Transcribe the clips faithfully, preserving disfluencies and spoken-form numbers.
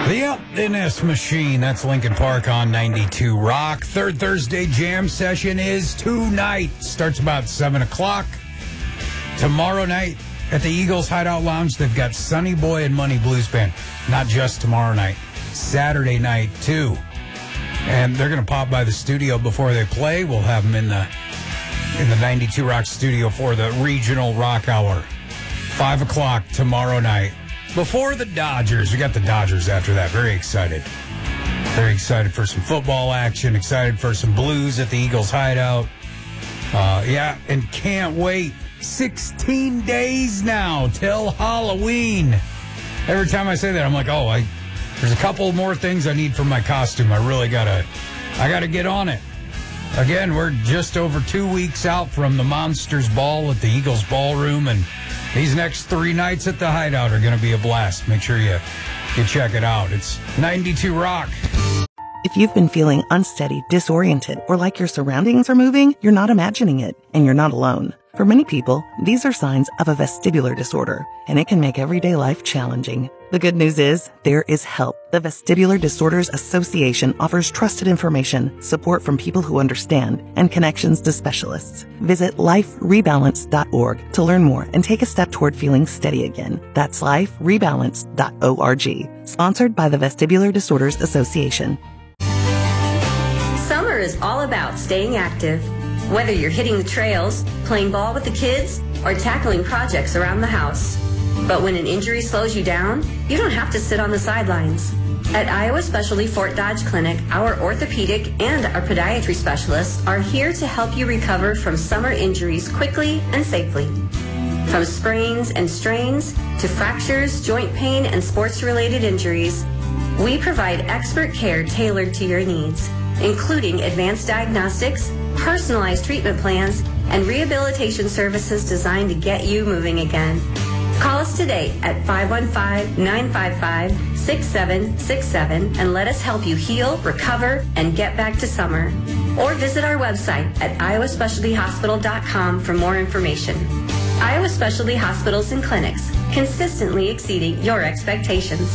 The Emptiness Machine, that's Linkin Park on ninety-two Rock. Third Thursday jam session is tonight. Starts about seven o'clock. Tomorrow night at the Eagles Hideout Lounge, they've got Sonny Boy and Money Blues Band. Not just tomorrow night, Saturday night too. And they're going to pop by the studio before they play. We'll have them in the in the ninety-two Rock studio for the Regional Rock Hour. Five o'clock tomorrow night. Before the Dodgers. We got the Dodgers after that. Very excited. Very excited for some football action. Excited for some blues at the Eagles Hideout. Uh, yeah, and can't wait. sixteen days now till Halloween. Every time I say that, I'm like, oh, I there's a couple more things I need for my costume. I really gotta, I gotta get on it. Again, we're just over two weeks out from the Monsters Ball at the Eagles Ballroom, and these next three nights at the Hideout are going to be a blast. Make sure you, you check it out. It's ninety-two Rock. If you've been feeling unsteady, disoriented, or like your surroundings are moving, you're not imagining it, and you're not alone. For many people, these are signs of a vestibular disorder, and it can make everyday life challenging. The good news is, there is help. The Vestibular Disorders Association offers trusted information, support from people who understand, and connections to specialists. Visit life rebalance dot org to learn more and take a step toward feeling steady again. That's life rebalance dot org. Sponsored by the Vestibular Disorders Association. Summer is all about staying active. Whether you're hitting the trails, playing ball with the kids, or tackling projects around the house. But when an injury slows you down, you don't have to sit on the sidelines. At Iowa Specialty Fort Dodge Clinic, our orthopedic and our podiatry specialists are here to help you recover from summer injuries quickly and safely. From sprains and strains to fractures, joint pain, and sports-related injuries, we provide expert care tailored to your needs, including advanced diagnostics, personalized treatment plans, and rehabilitation services designed to get you moving again. Call us today at five one five, nine five five, six seven six seven and let us help you heal, recover, and get back to summer. Or visit our website at iowa specialty hospital dot com for more information. Iowa Specialty Hospitals and Clinics, consistently exceeding your expectations.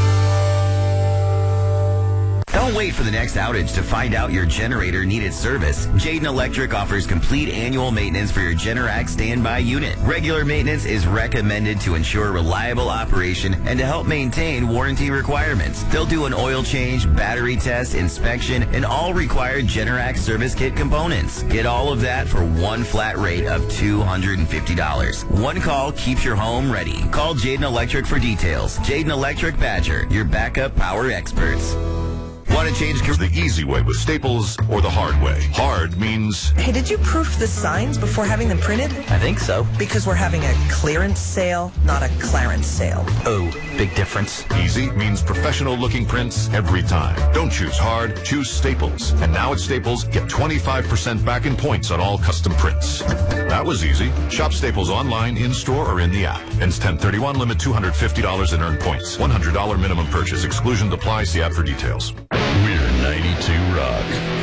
Don't wait for the next outage to find out your generator needed service. Jayden Electric offers complete annual maintenance for your Generac standby unit. Regular maintenance is recommended to ensure reliable operation and to help maintain warranty requirements. They'll do an oil change, battery test, inspection, and all required Generac service kit components. Get all of that for one flat rate of two hundred fifty dollars. One call keeps your home ready. Call Jayden Electric for details. Jayden Electric Badger, your backup power experts. Want to change the easy way with Staples or the hard way? Hard means... Hey, did you proof the signs before having them printed? I think so. Because we're having a clearance sale, not a clarence sale. Oh, big difference. Easy means professional-looking prints every time. Don't choose hard, choose Staples. And now at Staples, get twenty-five percent back in points on all custom prints. That was easy. Shop Staples online, in-store, or in the app. Ends ten thirty-one, limit two hundred fifty dollars in earned points. one hundred dollars minimum purchase. Exclusion applies. See app for details. We're ninety-two Rock.